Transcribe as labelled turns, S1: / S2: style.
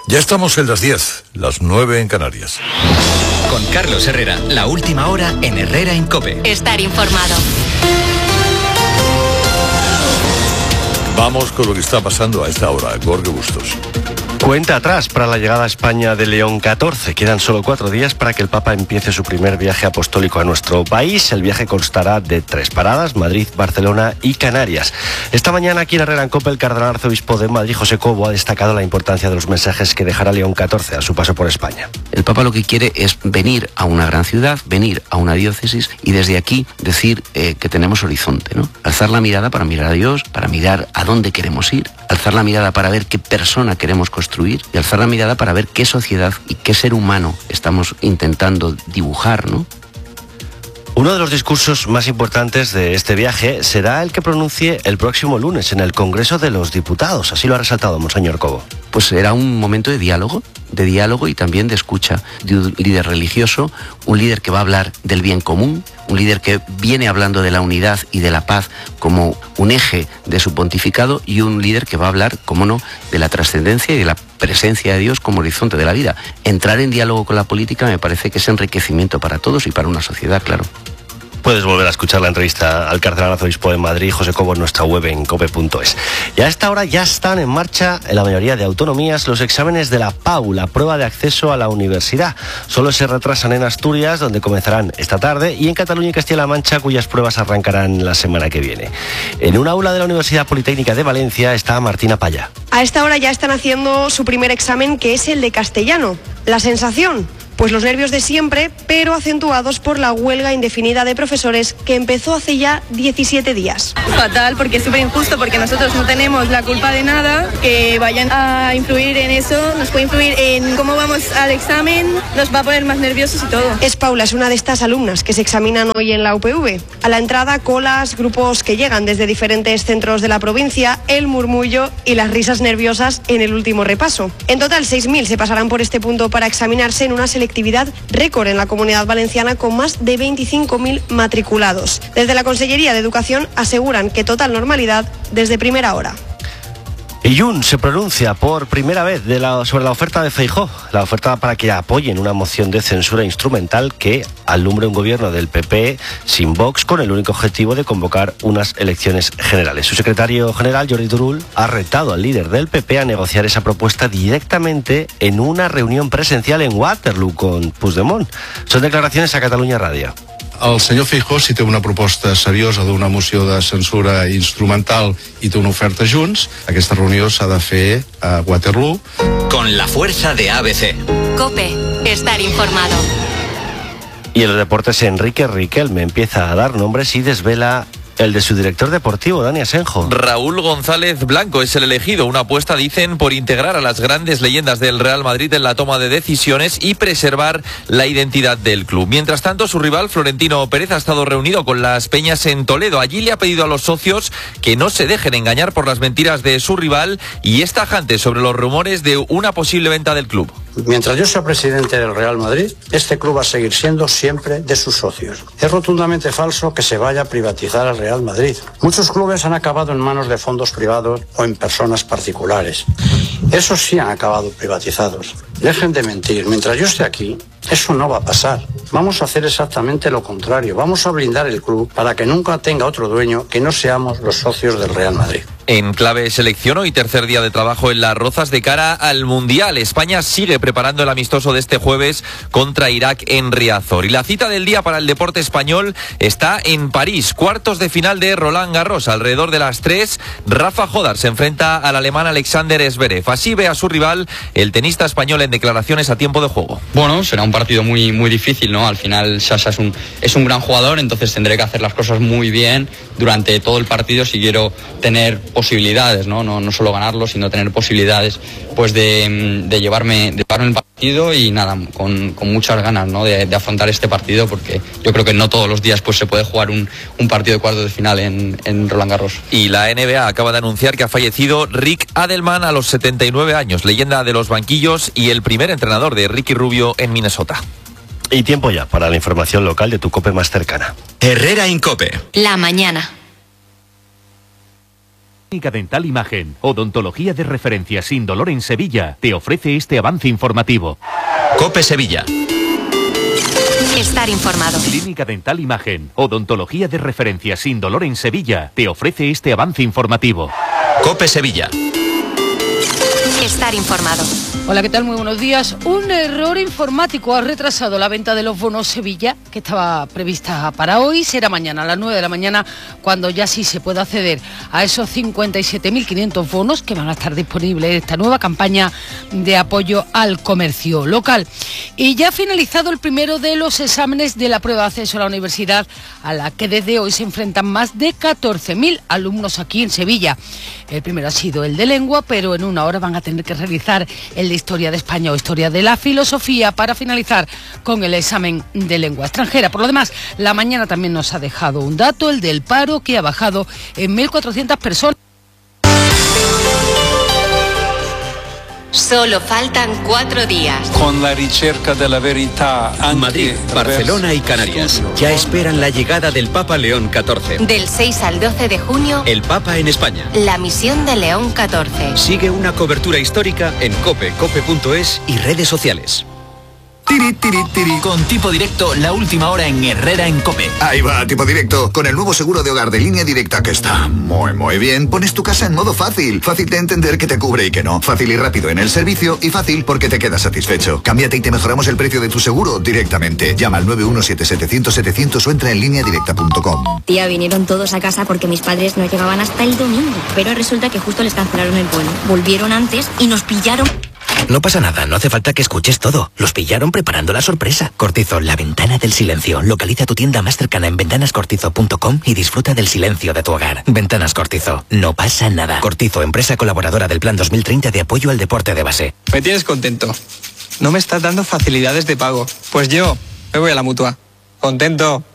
S1: Ya estamos en las 10, las 9 en Canarias.
S2: Con Carlos Herrera, la última hora en Herrera en COPE.
S3: Estar informado.
S1: Vamos con lo que está pasando a esta hora. Jorge Bustos.
S4: Cuenta atrás para la llegada a España de León XIV. Quedan solo 4 días para que el Papa empiece su primer viaje apostólico a nuestro país. El viaje constará de 3 paradas: Madrid, Barcelona y Canarias. Esta mañana aquí en Herrera en COPE, el cardenal arzobispo de Madrid, José Cobo, ha destacado la importancia de los mensajes que dejará León XIV a su paso por España.
S5: El Papa lo que quiere es venir a una gran ciudad, venir a una diócesis y desde aquí decir que tenemos horizonte, ¿no? Alzar la mirada para mirar a Dios, para mirar a dónde queremos ir, alzar la mirada para ver qué persona queremos construir y alzar la mirada para ver qué sociedad y qué ser humano estamos intentando dibujar, ¿no?
S4: Uno de los discursos más importantes de este viaje será el que pronuncie el próximo lunes en el Congreso de los Diputados. Así lo ha resaltado Monseñor Cobo.
S5: Pues será un momento de diálogo y también de escucha de un líder religioso, un líder que va a hablar del bien común, un líder que viene hablando de la unidad y de la paz como un eje de su pontificado y un líder que va a hablar, cómo no, de la trascendencia y de la presencia de Dios como horizonte de la vida. Entrar en diálogo con la política me parece que es enriquecimiento para todos y para una sociedad, claro.
S4: Puedes volver a escuchar la entrevista al cardenal arzobispo de Madrid, José Cobo, en nuestra web en cope.es. Y a esta hora ya están en marcha en la mayoría de autonomías los exámenes de la PAU, la prueba de acceso a la universidad. Solo se retrasan en Asturias, donde comenzarán esta tarde, y en Cataluña y Castilla-La Mancha, cuyas pruebas arrancarán la semana que viene. En un aula de la Universidad Politécnica de Valencia está Martina Paya.
S6: A esta hora ya están haciendo su primer examen, que es el de castellano. ¿La sensación? Pues los nervios de siempre, pero acentuados por la huelga indefinida de profesores que empezó hace ya 17 días.
S7: Fatal, porque es súper injusto, porque nosotros no tenemos la culpa de nada. Que vayan a influir en eso, nos puede influir en cómo vamos al examen, nos va a poner más nerviosos y todo.
S6: Paula es una de estas alumnas que se examinan hoy en la UPV. A la entrada, colas, grupos que llegan desde diferentes centros de la provincia, el murmullo y las risas nerviosas en el último repaso. En total, 6.000 se pasarán por este punto para examinarse en una selectividad récord en la Comunidad Valenciana, con más de 25.000 matriculados. Desde la Consellería de Educación aseguran que total normalidad desde primera hora.
S4: Y Junts se pronuncia por primera vez sobre la oferta de Feijóo, la oferta para que apoyen una moción de censura instrumental que alumbre un gobierno del PP sin Vox, con el único objetivo de convocar unas elecciones generales. Su secretario general, Jordi Turull, ha retado al líder del PP a negociar esa propuesta directamente en una reunión presencial en Waterloo con Puigdemont. Son declaraciones a Catalunya Radio.
S8: El senyor Feijóo, si té una proposta seriosa d'una moció de censura instrumental i té una oferta Junts, aquesta reunió s'ha de fer a Waterloo.
S2: Con la fuerza de ABC.
S3: COPE. Estar informado.
S4: Y en los deportes, Enrique Riquelme empieza a dar nombres y desvela el de su director deportivo, Dani Asenjo.
S9: Raúl González Blanco es el elegido, una apuesta, dicen, por integrar a las grandes leyendas del Real Madrid en la toma de decisiones y preservar la identidad del club. Mientras tanto, su rival, Florentino Pérez, ha estado reunido con las Peñas en Toledo. Allí le ha pedido a los socios que no se dejen engañar por las mentiras de su rival y es tajante sobre los rumores de una posible venta del club.
S10: Mientras yo sea presidente del Real Madrid, este club va a seguir siendo siempre de sus socios. Es rotundamente falso que se vaya a privatizar al Real Madrid. Muchos clubes han acabado en manos de fondos privados o en personas particulares. Esos sí han acabado privatizados. Dejen de mentir. Mientras yo esté aquí, eso no va a pasar. Vamos a hacer exactamente lo contrario. Vamos a blindar el club para que nunca tenga otro dueño que no seamos los socios del Real Madrid.
S9: En clave selección, hoy tercer día de trabajo en Las Rozas de cara al Mundial. España sigue preparando el amistoso de este jueves contra Irak en Riazor. Y la cita del día para el deporte español está en París. Cuartos de final de Roland Garros. Alrededor de las 3, Rafa Jodar se enfrenta al alemán Alexander Zverev. Así ve a su rival el tenista español en declaraciones a tiempo de juego.
S11: Bueno, será un partido muy difícil, ¿no? Al final Sasha es un gran jugador, entonces tendré que hacer las cosas muy bien durante todo el partido si quiero tener posibilidades, ¿no? No solo ganarlo, sino tener posibilidades pues de llevarme el partido y nada, con muchas ganas, ¿no? de afrontar este partido, porque yo creo que no todos los días pues se puede jugar un partido de cuartos de final en Roland Garros.
S9: Y la NBA acaba de anunciar que ha fallecido Rick Adelman a los 79 años, leyenda de los banquillos y el primer entrenador de Ricky Rubio en Minnesota.
S4: Y tiempo ya para la información local de tu COPE más cercana.
S2: Herrera en COPE.
S3: La mañana.
S12: Clínica Dental Imagen, odontología de referencia sin dolor en Sevilla, te ofrece este avance informativo.
S2: COPE Sevilla.
S3: Estar informado.
S12: Clínica Dental Imagen, odontología de referencia sin dolor en Sevilla, te ofrece este avance informativo.
S2: COPE Sevilla.
S3: Estar informado.
S13: Hola, ¿qué tal? Muy buenos días. Un error informático ha retrasado la venta de los bonos Sevilla, que estaba prevista para hoy. Será mañana a las 9 de la mañana, cuando ya sí se pueda acceder a esos 57.500 bonos que van a estar disponibles en esta nueva campaña de apoyo al comercio local. Y ya ha finalizado el primero de los exámenes de la prueba de acceso a la universidad, a la que desde hoy se enfrentan más de 14.000 alumnos aquí en Sevilla. El primero ha sido el de lengua, pero en una hora van a tener que realizar el de Historia de España o Historia de la Filosofía para finalizar con el examen de lengua extranjera. Por lo demás, la mañana también nos ha dejado un dato, el del paro, que ha bajado en 1.400 personas.
S3: Solo faltan 4 días.
S14: Con la ricerca de la verità.
S2: Madrid, Barcelona y Canarias ya esperan la llegada del Papa León XIV.
S3: Del 6 al 12 de junio,
S2: El Papa en España.
S3: la misión de León XIV.
S2: Sigue una cobertura histórica en COPE, cope.es y redes sociales.
S15: Tiri, tiri, tiri. Con Tipo Directo, la última hora en Herrera en COPE.
S16: Ahí va, Tipo Directo, con el nuevo seguro de hogar de Línea Directa, que está muy bien. Pones tu casa en modo fácil. Fácil de entender que te cubre y que no. Fácil y rápido en el servicio, y fácil porque te quedas satisfecho. Cámbiate y te mejoramos el precio de tu seguro directamente. Llama al 917-700-700 o entra en lineadirecta.com.
S17: Tía, vinieron todos a casa porque mis padres no llegaban hasta el domingo. Pero resulta que justo les cancelaron el vuelo. Volvieron antes y nos pillaron.
S18: No pasa nada, no hace falta que escuches todo. Los pillaron preparando la sorpresa. Cortizo, la ventana del silencio. Localiza tu tienda más cercana en ventanascortizo.com y disfruta del silencio de tu hogar. Ventanas Cortizo, no pasa nada. Cortizo, empresa colaboradora del Plan 2030 de apoyo al deporte de base.
S19: Me tienes contento. No me estás dando facilidades de pago. Pues yo me voy a la Mutua. Contento.